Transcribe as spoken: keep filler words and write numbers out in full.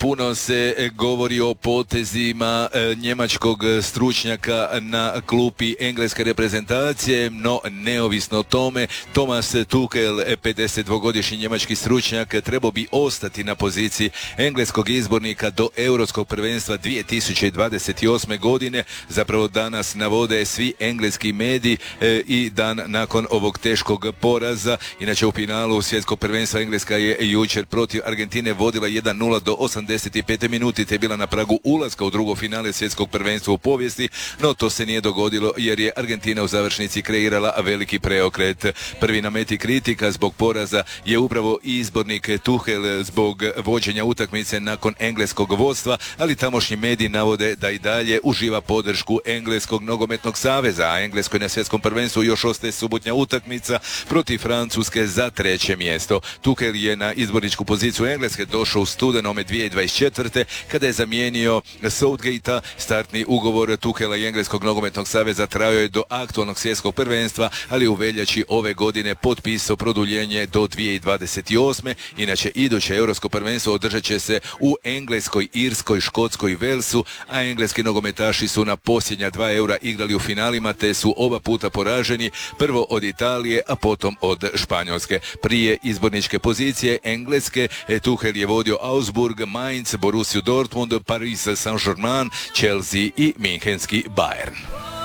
puno se govori o potezima njemačkog stručnjaka na klupi engleske reprezentacije, no neovisno o tome, Thomas Tuchel, pedesetdvogodišnji njemački stručnjak, trebao bi ostati na poziciji engleskog izbornika do Europskog prvenstva dvije tisuće dvadeset osme. godine. Zapravo danas navode svi engleski mediji e, i dan nakon ovog teškog poraza. Inače u finalu svjetskog prvenstva Engleska je jučer protiv Argentine vodila jedan nula do osamdeset pete minuti, te je bila na pragu ulaska u drugo finale svjetskog prvenstva u povijesti, no to se nije dogodilo jer je Argentina u završnici kreirala veliki preokret. Prvi na meti kritika zbog poraza je upravo izbornik Tuchel zbog vođenja utakmice nakon engleskog vodstva, ali tamošnji mediji navode da i dalje uživa podršku Engleskog nogometnog saveza, a Engleskoj na svjetskom prvenstvu još ostaje subotnja utakmica protiv Francuske za treće mjesto. Tuchel je na izborničku poziciju Engleske došao u studenome dvije tisuće dvadeset četvrte. kada je zamijenio Southgate-a. Startni ugovor Tuchela i Engleskog nogometnog saveza trajao je do aktualnog svjetskog prvenstva, ali u veljači ove godine potpisao produljenje do dvije tisuće dvadeset osme. Inače, iduće europsko prvenstvo održat će se u Engleskoj, Irskoj, Škotskoj i Velsu, a engleski nogometaši su na posljednja dva eura igrali u finalima, te su oba puta poraženi, prvo od Italije, a potom od Španjolske. Prije izborničke pozicije Engleske Tuchel je vodio Augsburg, Mainz, Borussiju Dortmund, Paris Saint-Germain, Chelsea i Münchenski Bayern.